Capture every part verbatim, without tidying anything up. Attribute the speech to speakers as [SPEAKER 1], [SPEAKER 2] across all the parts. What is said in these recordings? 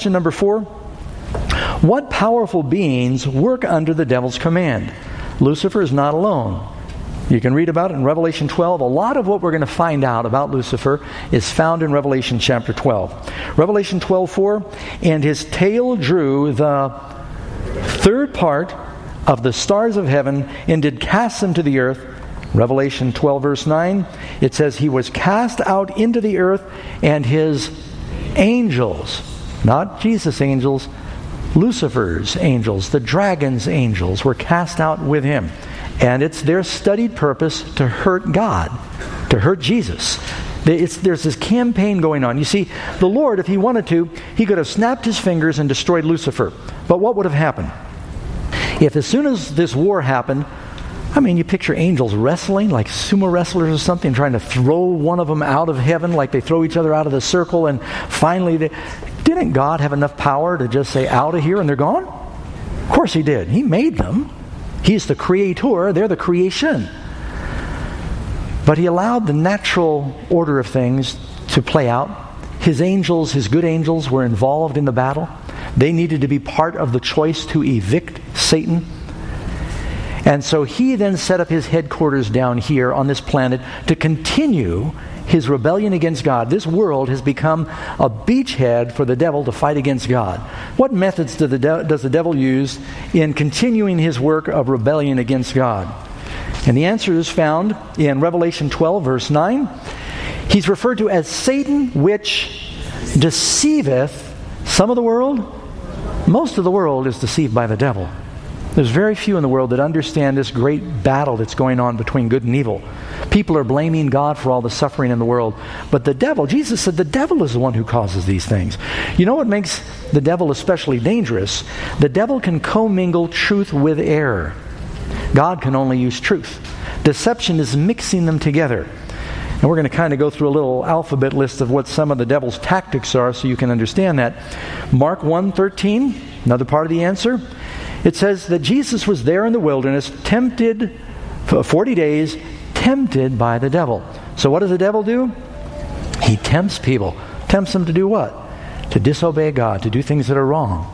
[SPEAKER 1] Number four, what powerful beings work under the devil's command? Lucifer is not alone. You can read about it in Revelation twelve. A lot of what we're going to find out about Lucifer is found in Revelation chapter twelve. Revelation twelve four, and his tail drew the third part of the stars of heaven and did cast them to the earth. Revelation twelve verse nine, it says he was cast out into the earth, and his angels, not Jesus' angels, Lucifer's angels, the dragon's angels, were cast out with him. And it's their studied purpose to hurt God, to hurt Jesus. It's, there's this campaign going on. You see, the Lord, if he wanted to, he could have snapped his fingers and destroyed Lucifer. But what would have happened? If as soon as this war happened, I mean, you picture angels wrestling, like sumo wrestlers or something, trying to throw one of them out of heaven, like they throw each other out of the circle, and finally, they, didn't God have enough power to just say, out of here, and they're gone? Of course he did. He made them. He's the creator, they're the creation. But he allowed the natural order of things to play out. His angels, his good angels, were involved in the battle. They needed to be part of the choice to evict Satan. And so he then set up his headquarters down here on this planet to continue his rebellion against God. This world has become a beachhead for the devil to fight against God. What methods do the de- does the devil use in continuing his work of rebellion against God? And the answer is found in Revelation twelve, verse nine. He's referred to as Satan, which deceiveth some of the world. Most of the world is deceived by the devil. There's very few in the world that understand this great battle that's going on between good and evil. People are blaming God for all the suffering in the world. But the devil, Jesus said the devil is the one who causes these things. You know what makes the devil especially dangerous? The devil can commingle truth with error. God can only use truth. Deception is mixing them together. And we're going to kind of go through a little alphabet list of what some of the devil's tactics are so you can understand that. Mark one thirteen, another part of the answer. It says that Jesus was there in the wilderness, tempted for forty days, tempted by the devil. So what does the devil do? He tempts people. Tempts them to do what? To disobey God, to do things that are wrong.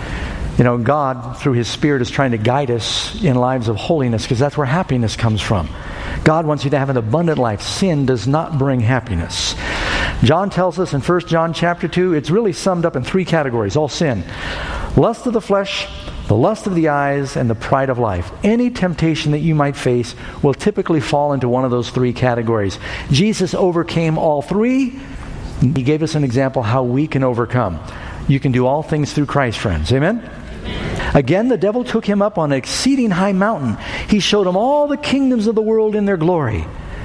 [SPEAKER 1] You know, God, through His Spirit, is trying to guide us in lives of holiness, because that's where happiness comes from. God wants you to have an abundant life. Sin does not bring happiness. John tells us in First John chapter two, it's really summed up in three categories, all sin. Lust of the flesh, the lust of the eyes, and the pride of life. Any temptation that you might face will typically fall into one of those three categories. Jesus overcame all three. He gave us an example how we can overcome. You can do all things through Christ, friends. Amen? Amen. Again, the devil took him up on an exceeding high mountain. He showed him all the kingdoms of the world in their glory.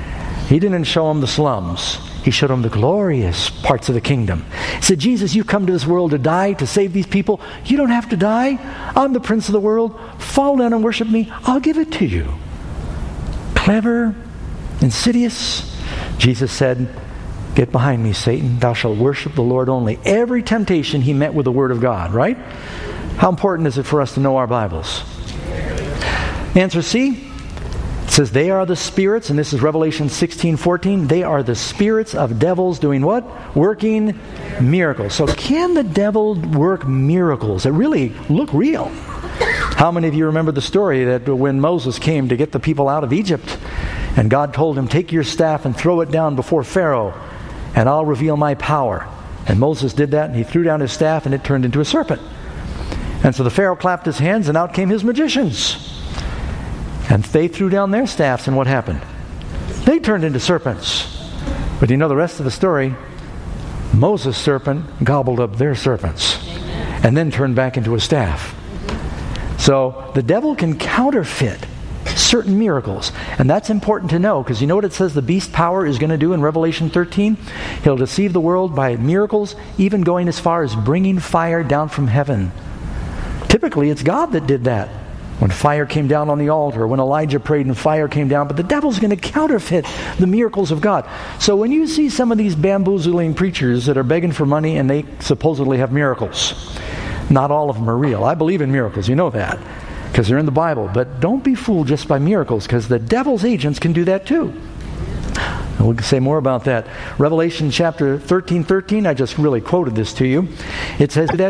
[SPEAKER 1] He didn't show him the slums. He showed him the glorious parts of the kingdom. He said, Jesus, you've come to this world to die, to save these people. You don't have to die. I'm the prince of the world. Fall down and worship me. I'll give it to you. Clever, insidious. Jesus said, get behind me, Satan. Thou shalt worship the Lord only. Every temptation he met with the Word of God, right? How important is it for us to know our Bibles? Answer C. It says they are the spirits, and this is Revelation sixteen fourteen. They are the spirits of devils doing what? Working miracles. So can the devil work miracles that really look real? How many of you remember the story that when Moses came to get the people out of Egypt, and God told him, take your staff and throw it down before Pharaoh, and I'll reveal my power. And Moses did that, and he threw down his staff, and it turned into a serpent. And so the Pharaoh clapped his hands, and out came his magicians. And they threw down their staffs, and what happened? They turned into serpents. But you know the rest of the story? Moses' serpent gobbled up their serpents and then turned back into a staff. So the devil can counterfeit certain miracles. And that's important to know, because you know what it says the beast power is going to do in Revelation thirteen? He'll deceive the world by miracles, even going as far as bringing fire down from heaven. Typically, it's God that did that. When fire came down on the altar, when Elijah prayed and fire came down, but the devil's going to counterfeit the miracles of God. So when you see some of these bamboozling preachers that are begging for money and they supposedly have miracles, not all of them are real. I believe in miracles, you know that, because they're in the Bible. But don't be fooled just by miracles, because the devil's agents can do that too. And we'll say more about that. Revelation chapter thirteen thirteen, I just really quoted this to you. It says that